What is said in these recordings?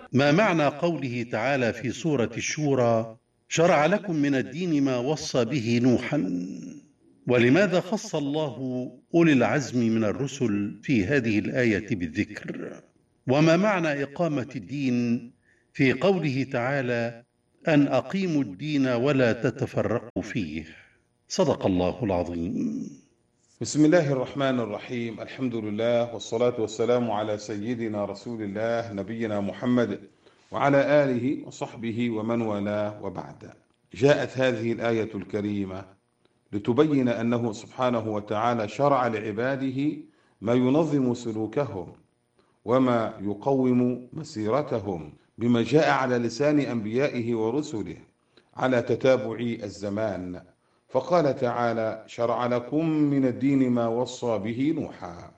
ما معنى قوله تعالى في سورة الشورى: شرع لكم من الدين ما وصى به نوحا؟ ولماذا خص الله أولي العزم من الرسل في هذه الآية بالذكر؟ وما معنى إقامة الدين في قوله تعالى: أن أقيموا الدين ولا تتفرقوا فيه؟ صدق الله العظيم. بسم الله الرحمن الرحيم. الحمد لله والصلاة والسلام على سيدنا رسول الله نبينا محمد وعلى آله وصحبه ومن والاه، وبعد. جاءت هذه الآية الكريمة لتبين أنه سبحانه وتعالى شرع لعباده ما ينظم سلوكهم وما يقوم مسيرتهم بما جاء على لسان أنبيائه ورسله على تتابع الزمان. فقال تعالى: شرع لكم من الدين ما وصى به نوحا.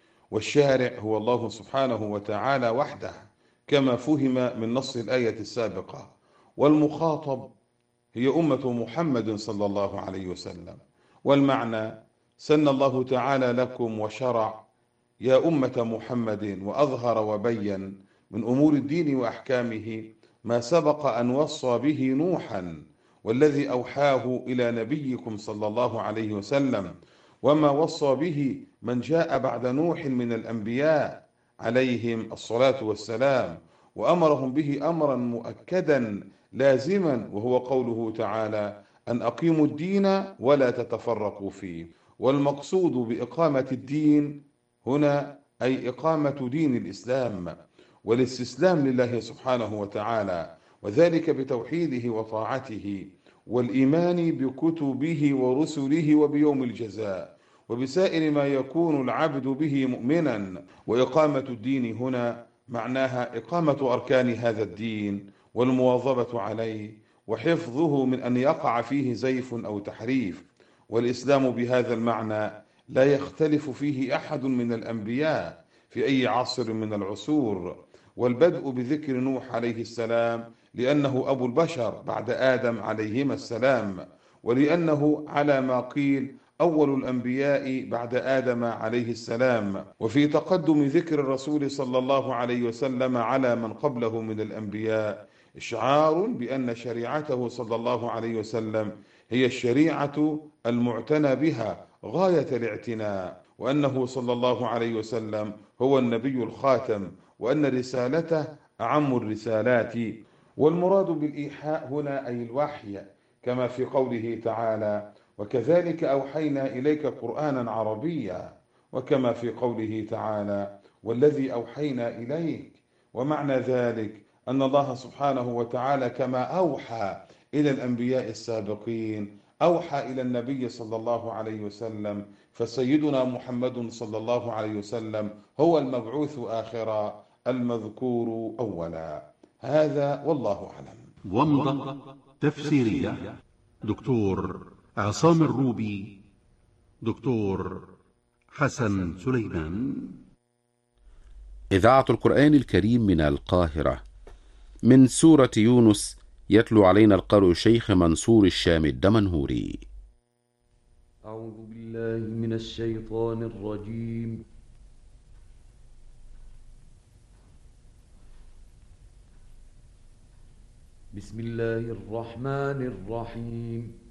والشارع هو الله سبحانه وتعالى وحده كما فهم من نص الآية السابقة، والمخاطب هي أمة محمد صلى الله عليه وسلم. والمعنى: سن الله تعالى لكم وشرع يا أمة محمد وأظهر وبين من أمور الدين وأحكامه ما سبق أن وصى به نوحا، والذي أوحاه إلى نبيكم صلى الله عليه وسلم، وما وصى به من جاء بعد نوح من الأنبياء عليهم الصلاة والسلام، وأمرهم به أمرا مؤكدا لازما، وهو قوله تعالى: أن أقيموا الدين ولا تتفرقوا فيه. والمقصود بإقامة الدين هنا أي إقامة دين الإسلام والاستسلام لله سبحانه وتعالى، وذلك بتوحيده وطاعته والإيمان بكتبه ورسله وبيوم الجزاء وبسائر ما يكون العبد به مؤمنا. وإقامة الدين هنا معناها إقامة أركان هذا الدين والمواظبة عليه وحفظه من أن يقع فيه زيف أو تحريف. والإسلام بهذا المعنى لا يختلف فيه أحد من الأنبياء في أي عصر من العصور. والبدء بذكر نوح عليه السلام لأنه أبو البشر بعد آدم عليهما السلام، ولأنه على ما قيل أول الأنبياء بعد آدم عليه السلام. وفي تقدم ذكر الرسول صلى الله عليه وسلم على من قبله من الأنبياء إشعار بأن شريعته صلى الله عليه وسلم هي الشريعة المعتنى بها غاية الاعتناء، وأنه صلى الله عليه وسلم هو النبي الخاتم، وأن رسالته أعم الرسالات. والمراد بالإيحاء هنا أي الوحي، كما في قوله تعالى: وكذلك أوحينا إليك قرآنا عربيا، وكما في قوله تعالى: والذي أوحينا إليك. ومعنى ذلك أن الله سبحانه وتعالى كما أوحى إلى الأنبياء السابقين أوحى إلى النبي صلى الله عليه وسلم، فسيدنا محمد صلى الله عليه وسلم هو المبعوث آخرا المذكور أولا. هذا والله أعلم. ومضة تفسيرية: دكتور عصام الروبي، دكتور حسن سليمان. إذاعة القرآن الكريم من القاهرة، من سورة يونس، يتلو علينا القارئ الشيخ منصور الشام الدمنهوري. أعوذ بالله من الشيطان الرجيم. بسم الله الرحمن الرحيم.